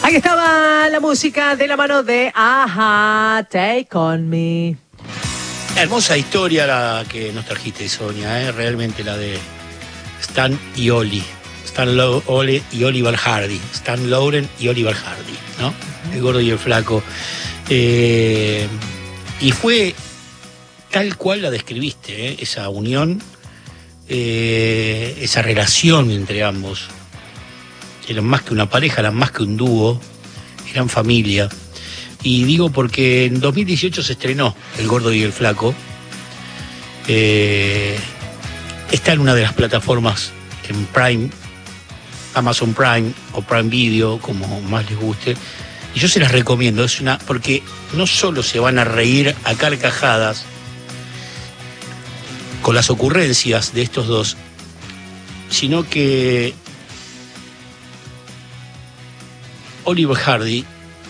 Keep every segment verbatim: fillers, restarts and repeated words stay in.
Ahí estaba la música de la mano de Ajá, Take On Me. Hermosa historia la que nos trajiste, Sonia, ¿eh? Realmente la de Stan y Oli. Stan Lo Ole y Oliver Hardy. Stan Laurel y Oliver Hardy, ¿no? Uh-huh. El gordo y el flaco. Eh, y fue tal cual la describiste, ¿eh? Esa unión, eh, esa relación entre ambos. Eran más que una pareja, eran más que un dúo, eran familia. Y digo porque en dos mil dieciocho se estrenó El Gordo y el Flaco. Eh, está en una de las plataformas en Prime, Amazon Prime o Prime Video, como más les guste. Y yo se las recomiendo, es una, porque no solo se van a reír a carcajadas con las ocurrencias de estos dos, sino que Oliver Hardy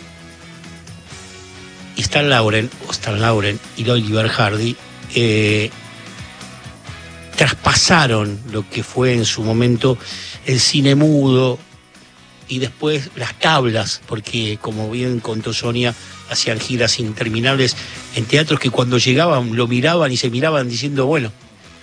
y Stan Laurel, o Stan Laurel y Oliver Hardy, eh, traspasaron lo que fue en su momento el cine mudo y después las tablas, porque como bien contó Sonia, hacían giras interminables en teatros que cuando llegaban lo miraban y se miraban diciendo, bueno,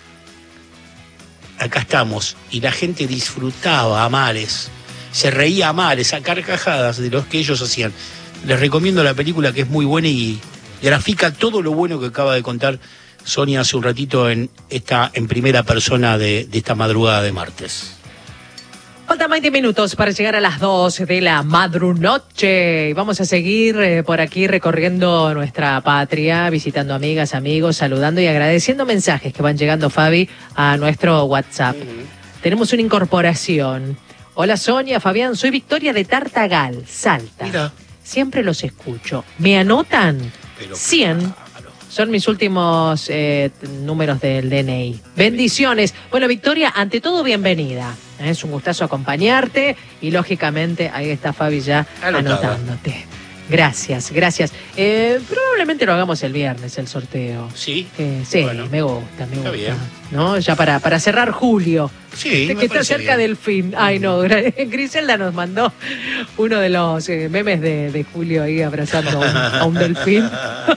acá estamos, y la gente disfrutaba a mares, se reía a mares, a carcajadas de los que ellos hacían. Les recomiendo la película, que es muy buena y grafica todo lo bueno que acaba de contar Sonia hace un ratito en esta en primera persona de, de esta madrugada de martes. Faltan veinte minutos para llegar a las dos de la madrunoche. Vamos a seguir eh, por aquí recorriendo nuestra patria, visitando amigas, amigos, saludando y agradeciendo mensajes que van llegando, Fabi, a nuestro WhatsApp. Uh-huh. Tenemos una incorporación. Hola Sonia, Fabián, soy Victoria de Tartagal, Salta. Mira. Siempre los escucho. ¿Me anotan? Pero cien. Claro. Son mis últimos eh, números del D N I. Bendiciones. Bueno, Victoria, ante todo, bienvenida. Es un gustazo acompañarte y, lógicamente, ahí está Fabi ya Anotado. Anotándote. Gracias, gracias. Eh, probablemente lo hagamos el viernes, el sorteo. Sí. Eh, sí, bueno, me gusta, me gusta. Bien. ¿No? Ya para, para cerrar julio. Sí, que está cerca bien. del fin. Ay, no, Griselda nos mandó uno de los eh, memes de, de Julio ahí abrazando a un, a un delfín.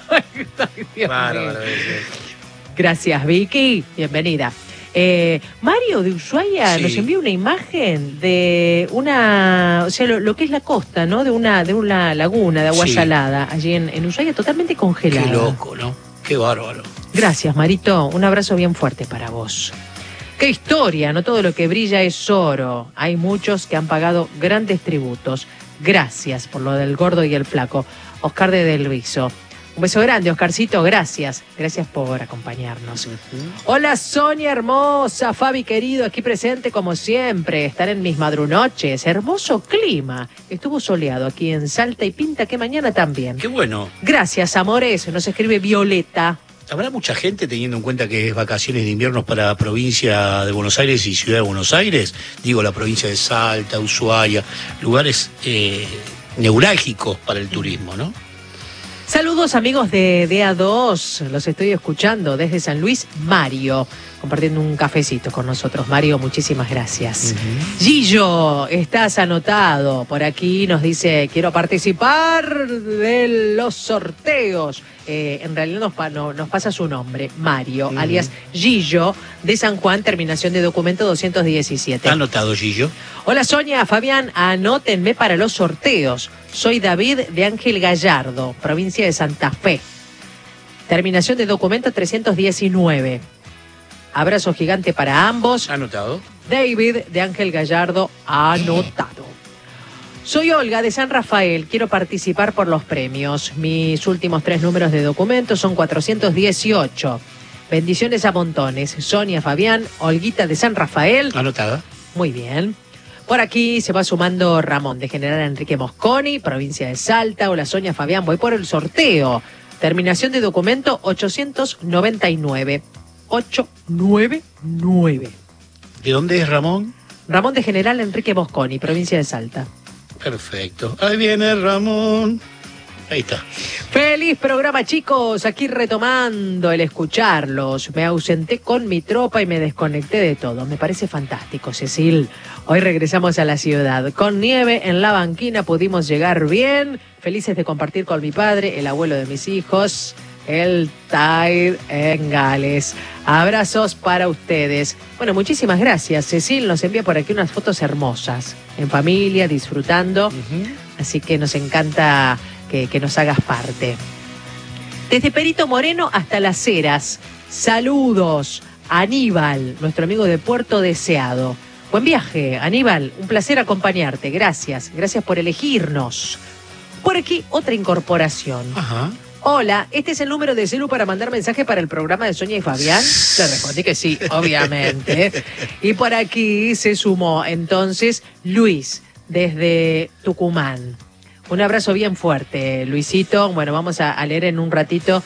Ay, Dios Claro, mío. claro, Gracias, Vicky. Bienvenida. Eh, Mario de Ushuaia sí. nos envió una imagen de una, o sea, lo, lo que es la costa, ¿no? De una, de una laguna de agua sí. salada, allí en, en Ushuaia, totalmente congelada. Qué loco, ¿no? Qué bárbaro. Gracias, Marito. Un abrazo bien fuerte para vos. Qué historia, no todo lo que brilla es oro. Hay muchos que han pagado grandes tributos. Gracias por lo del gordo y el flaco. Oscar de Del Rizo. Un beso grande, Oscarcito, gracias. Gracias por acompañarnos. Uh-huh. Hola, Sonia hermosa, Fabi querido, aquí presente como siempre. Estar en mis madrunoches. Hermoso clima. Estuvo soleado aquí en Salta y pinta que mañana también. Qué bueno. Gracias, amores. Nos escribe Violeta. ¿Habrá mucha gente, teniendo en cuenta que es vacaciones de invierno para la provincia de Buenos Aires y Ciudad de Buenos Aires? Digo, la provincia de Salta, Ushuaia, lugares eh, neurálgicos para el turismo, ¿no? Saludos amigos de D A dos, los estoy escuchando desde San Luis, Mario, compartiendo un cafecito con nosotros. Mario, muchísimas gracias. Uh-huh. Gillo, estás anotado, por aquí nos dice, quiero participar de los sorteos. Eh, en realidad nos, pa- no, nos pasa su nombre, Mario, uh-huh. alias Gillo, de San Juan, terminación de documento doscientos diecisiete. ¿Está anotado, Gillo? Hola Sonia, Fabián, anótenme para los sorteos. Soy David de Ángel Gallardo, provincia de Santa Fe. Terminación de documento trescientos diecinueve. Abrazo gigante para ambos. Anotado. David de Ángel Gallardo, anotado. Soy Olga de San Rafael, quiero participar por los premios. Mis últimos tres números de documento son cuatrocientos dieciocho. Bendiciones a montones. Sonia, Fabián, Olguita de San Rafael. Anotada. Muy bien. Por aquí se va sumando Ramón de General Enrique Mosconi, provincia de Salta. Hola Sonia, Fabián, voy por el sorteo. Terminación de documento ochocientos noventa y nueve. ochocientos noventa y nueve. ¿De dónde es Ramón? Ramón de General Enrique Mosconi, provincia de Salta. Perfecto. Ahí viene Ramón. Ahí está. Feliz programa, chicos. Aquí retomando el escucharlos. Me ausenté con mi tropa y me desconecté de todo. Me parece fantástico, Cecil. Hoy regresamos a la ciudad. Con nieve en la banquina pudimos llegar bien. Felices de compartir con mi padre, el abuelo de mis hijos, el Tide en Gales. Abrazos para ustedes. Bueno, muchísimas gracias. Cecil nos envía por aquí unas fotos hermosas. En familia, disfrutando. Uh-huh. Así que nos encanta que, que nos hagas parte. Desde Perito Moreno hasta Las Heras. Saludos. Aníbal, nuestro amigo de Puerto Deseado. Buen viaje, Aníbal. Un placer acompañarte. Gracias. Gracias por elegirnos. Por aquí, otra incorporación. Ajá. Hola, este es el número de celu para mandar mensaje para el programa de Sonia y Fabián. Le respondí que sí, obviamente. Y por aquí se sumó entonces Luis, desde Tucumán. Un abrazo bien fuerte, Luisito. Bueno, vamos a, a leer en un ratito,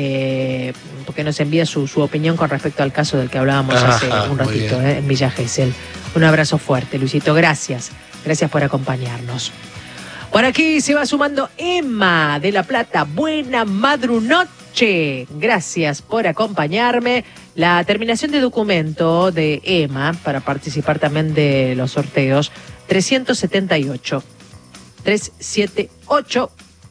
eh, porque nos envía su, su opinión con respecto al caso del que hablábamos hace Ajá, un ratito, eh, en Villa Gesell. Un abrazo fuerte, Luisito. Gracias. Gracias por acompañarnos. Por aquí se va sumando Emma de La Plata. Buena madrunoche. Gracias por acompañarme. La terminación de documento de Emma para participar también de los sorteos. trescientos setenta y ocho. trescientos setenta y ocho.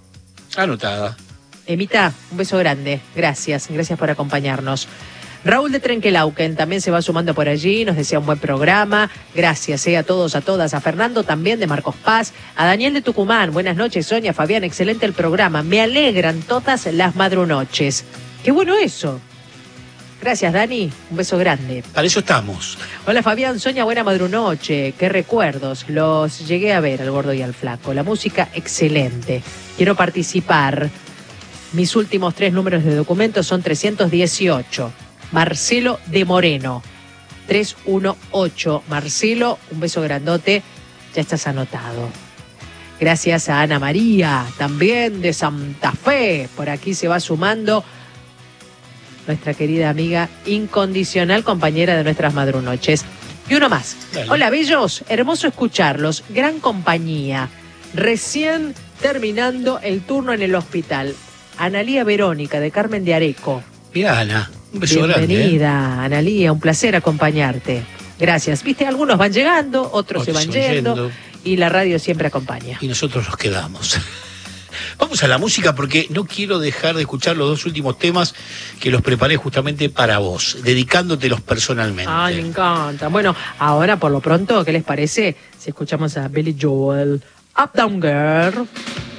Anotada. Emita, un beso grande. Gracias. Gracias por acompañarnos. Raúl de Trenquelauquen también se va sumando por allí, nos desea un buen programa. Gracias eh, a todos, a todas. A Fernando también de Marcos Paz. A Daniel de Tucumán. Buenas noches, Sonia, Fabián. Excelente el programa. Me alegran todas las madrunoches. Qué bueno eso. Gracias, Dani. Un beso grande. Para eso estamos. Hola, Fabián. Sonia, buena madrunoche. Qué recuerdos. Los llegué a ver al gordo y al flaco. La música, excelente. Quiero participar. Mis últimos tres números de documentos son trescientos dieciocho. Marcelo de Moreno, trescientos dieciocho. Marcelo, un beso grandote, ya estás anotado. Gracias a Ana María, también de Santa Fe. Por aquí se va sumando nuestra querida amiga incondicional, compañera de nuestras madrunoches. Y uno más. Dale. Hola, bellos, hermoso escucharlos, gran compañía. Recién terminando el turno en el hospital. Analía Verónica, de Carmen de Areco. Mira, Ana. Un beso Bienvenida, grande, ¿eh? Analía, un placer acompañarte. Gracias. Viste, algunos van llegando, otros, otros se van yendo, yendo y la radio siempre acompaña. Y nosotros nos quedamos. Vamos a la música porque no quiero dejar de escuchar los dos últimos temas que los preparé justamente para vos, dedicándotelos personalmente. Ay, me encanta. Bueno, ahora por lo pronto, ¿qué les parece si escuchamos a Billy Joel, Up Down Girl?